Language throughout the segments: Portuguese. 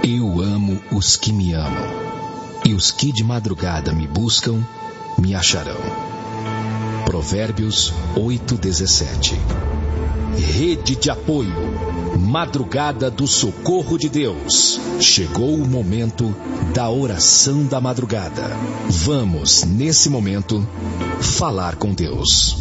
Eu amo os que me amam, e os que de madrugada me buscam, me acharão. Provérbios 8:17. Rede de apoio, Madrugada do Socorro de Deus. Chegou o momento da oração da madrugada. Vamos, nesse momento, falar com Deus.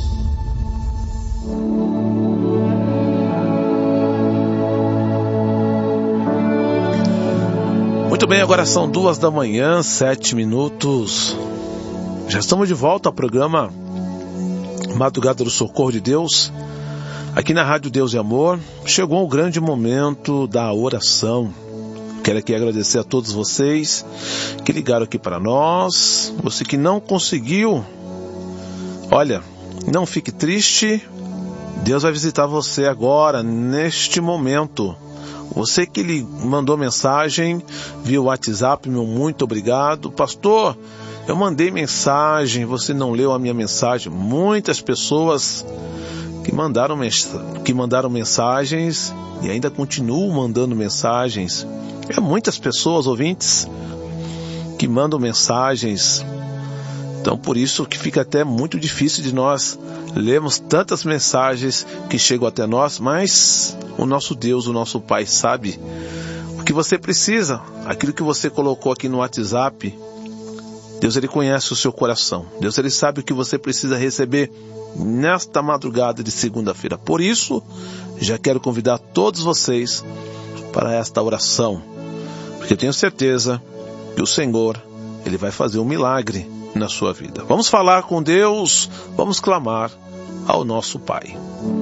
Muito bem, agora são 2h, 7 minutos. Já estamos de volta ao programa Madrugada do Socorro de Deus, aqui na Rádio Deus e Amor. Chegou o grande momento da oração. Quero aqui agradecer a todos vocês que ligaram aqui para nós. Você que não conseguiu, olha, não fique triste. Deus vai visitar você agora, neste momento. Você que lhe mandou mensagem via WhatsApp, meu muito obrigado. Pastor, eu mandei mensagem, você não leu a minha mensagem. Muitas pessoas que mandaram mensagens e ainda continuam mandando mensagens. Muitas pessoas, ouvintes, que mandam mensagens. Então, por isso que fica até muito difícil de nós lermos tantas mensagens que chegam até nós, mas o nosso Deus, o nosso Pai, sabe o que você precisa, aquilo que você colocou aqui no WhatsApp. Deus, Ele conhece o seu coração. Deus, Ele sabe o que você precisa receber nesta madrugada de segunda-feira. Por isso, já quero convidar todos vocês para esta oração, porque eu tenho certeza que o Senhor, Ele vai fazer um milagre na sua vida. Vamos falar com Deus, vamos clamar ao nosso Pai.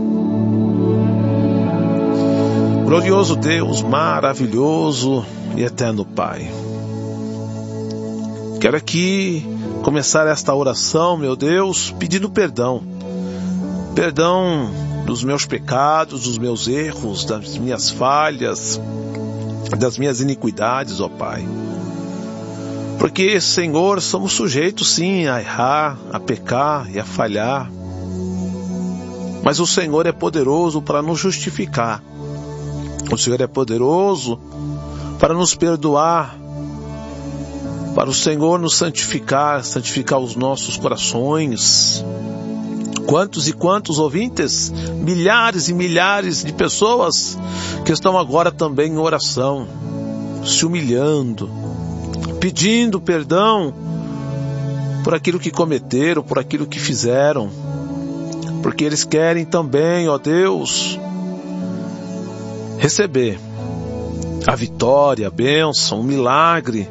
Glorioso Deus, maravilhoso e eterno Pai, quero aqui começar esta oração, meu Deus, pedindo perdão dos meus pecados, dos meus erros, das minhas falhas, das minhas iniquidades, ó Pai. Porque, Senhor, somos sujeitos sim a errar, a pecar e a falhar. Mas o Senhor é poderoso para nos justificar. O Senhor é poderoso para nos perdoar, para o Senhor nos santificar os nossos corações. Quantos e quantos ouvintes, milhares e milhares de pessoas que estão agora também em oração, se humilhando, pedindo perdão por aquilo que cometeram, por aquilo que fizeram, porque eles querem também, ó Deus, receber a vitória, a bênção, o milagre.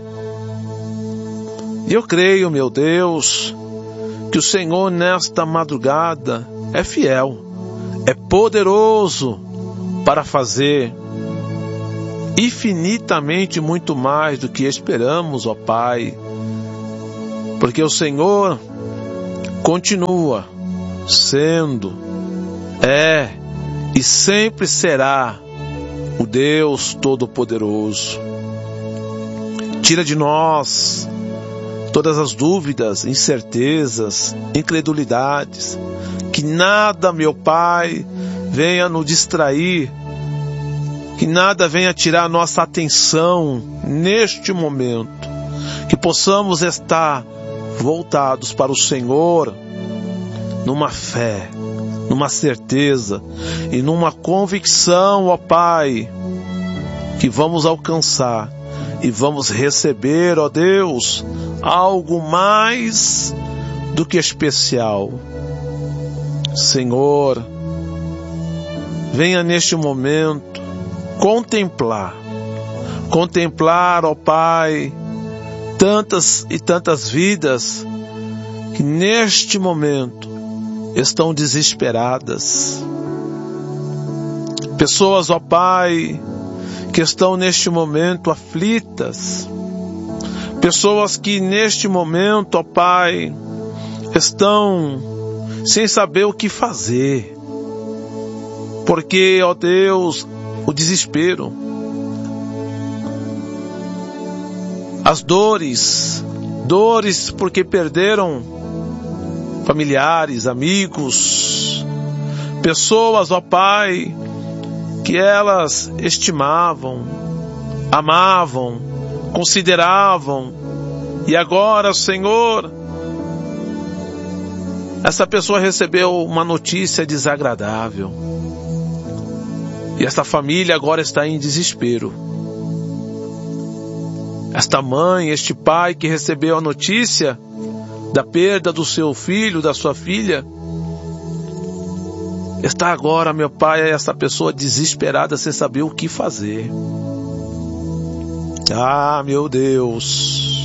E eu creio, meu Deus, que o Senhor nesta madrugada é fiel, é poderoso para fazer infinitamente muito mais do que esperamos, ó Pai, porque o Senhor continua sendo, e sempre será o Deus Todo-Poderoso. Tira de nós todas as dúvidas, incertezas, incredulidades, que nada, meu Pai, venha nos distrair, que nada venha tirar nossa atenção neste momento, que possamos estar voltados para o Senhor, numa fé, numa certeza e numa convicção, ó Pai, que vamos alcançar e vamos receber, ó Deus, algo mais do que especial. Senhor, venha neste momento contemplar, ó Pai, tantas e tantas vidas que neste momento estão desesperadas. Pessoas, ó Pai, que estão neste momento aflitas. Pessoas que neste momento, ó Pai, estão sem saber o que fazer. Porque, ó Deus, o desespero, as dores porque perderam familiares, amigos, pessoas, ó Pai, que elas estimavam, amavam, consideravam, e agora, Senhor, essa pessoa recebeu uma notícia desagradável. E esta família agora está em desespero. Esta mãe, este pai que recebeu a notícia da perda do seu filho, da sua filha, está agora, meu Pai, essa pessoa desesperada sem saber o que fazer. Ah, meu Deus,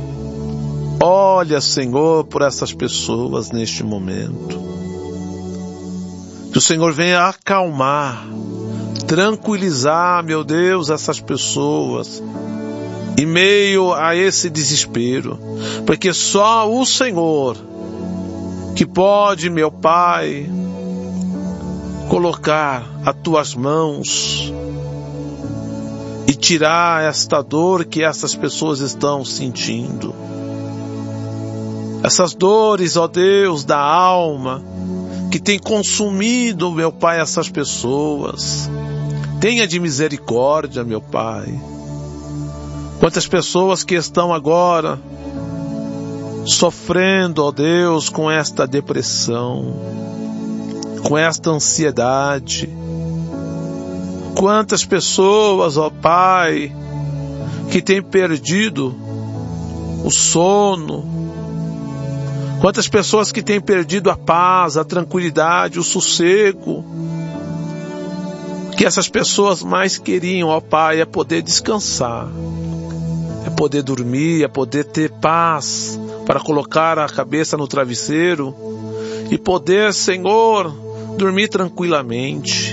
olha, Senhor, por essas pessoas neste momento. Que o Senhor venha acalmar, tranquilizar, meu Deus, essas pessoas em meio a esse desespero, porque só o Senhor que pode, meu Pai, colocar as tuas mãos e tirar esta dor que essas pessoas estão sentindo. Essas dores, ó Deus, da alma, que tem consumido, meu Pai, essas pessoas. Tenha de misericórdia, meu Pai. Quantas pessoas que estão agora sofrendo, ó Deus, com esta depressão, com esta ansiedade. Quantas pessoas, ó Pai, que têm perdido o sono. Quantas pessoas que têm perdido a paz, a tranquilidade, o sossego. Que essas pessoas mais queriam, ó Pai, é poder descansar. É poder dormir, é poder ter paz para colocar a cabeça no travesseiro e poder, Senhor, dormir tranquilamente.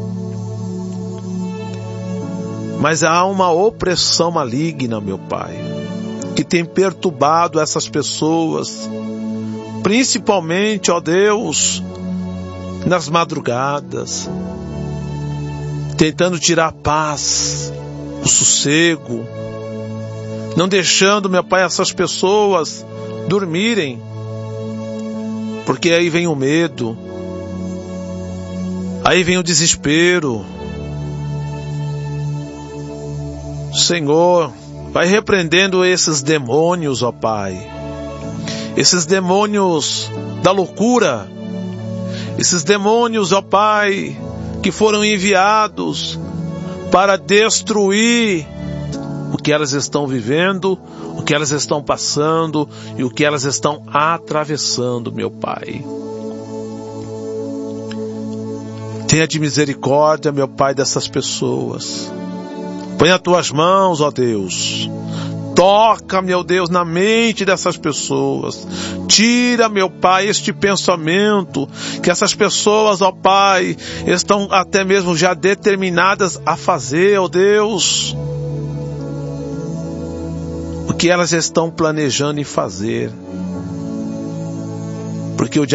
Mas há uma opressão maligna, meu Pai, que tem perturbado essas pessoas, principalmente, ó Deus, nas madrugadas, tentando tirar a paz, o sossego, não deixando, meu Pai, essas pessoas dormirem, porque aí vem o medo, aí vem o desespero. Senhor, vai repreendendo esses demônios, ó Pai, esses demônios da loucura, esses demônios, ó Pai, que foram enviados para destruir o que elas estão vivendo, o que elas estão passando e o que elas estão atravessando, meu Pai. Tenha de misericórdia, meu Pai, dessas pessoas. Põe as tuas mãos, ó Deus. Toca, meu Deus, na mente dessas pessoas. Tira, meu Pai, este pensamento que essas pessoas, ó Pai, estão até mesmo já determinadas a fazer, ó Deus. O que elas estão planejando em fazer. Porque o